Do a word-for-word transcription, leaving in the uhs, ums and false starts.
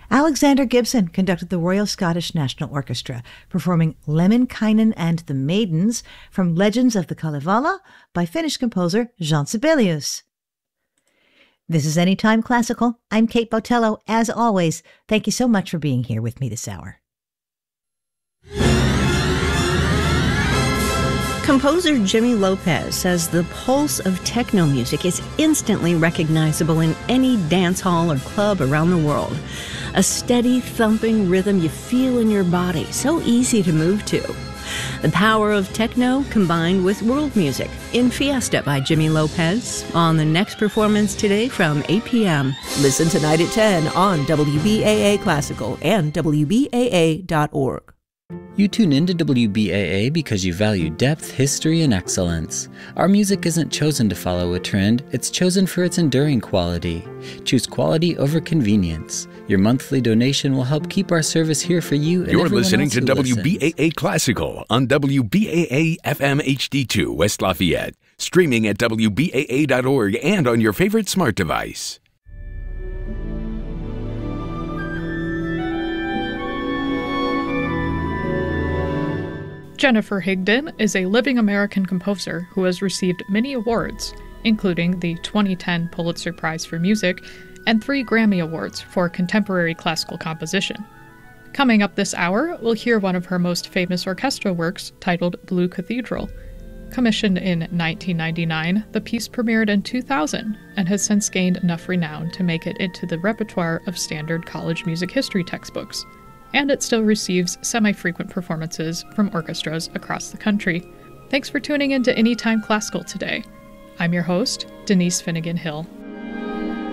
Alexander Gibson conducted the Royal Scottish National Orchestra, performing Lemminkainen and the Maidens from Legends of the Kalevala by Finnish composer Jean Sibelius. This is Anytime Classical. I'm Kate Botello. As always, thank you so much for being here with me this hour. Composer Jimmy Lopez says the pulse of techno music is instantly recognizable in any dance hall or club around the world. A steady, thumping rhythm you feel in your body, so easy to move to. The power of techno combined with world music in Fiesta by Jimmy Lopez on the next performance today from eight p.m. Listen tonight at ten on W B A A Classical and W B A A dot org. You tune into W B A A because you value depth, history, and excellence. Our music isn't chosen to follow a trend, it's chosen for its enduring quality. Choose quality over convenience. Your monthly donation will help keep our service here for you and You're everyone listening else to who W B A A listens. Classical on W B A A F M H D two West Lafayette. Streaming at W B A A dot org and on your favorite smart device. Jennifer Higdon is a living American composer who has received many awards, including the twenty ten Pulitzer Prize for Music and three Grammy Awards for contemporary classical composition. Coming up this hour, we'll hear one of her most famous orchestral works titled Blue Cathedral. Commissioned in nineteen ninety-nine, the piece premiered in two thousand and has since gained enough renown to make it into the repertoire of standard college music history textbooks. And it still receives semi-frequent performances from orchestras across the country. Thanks for tuning in to Anytime Classical today. I'm your host, Denise Finnegan Hill.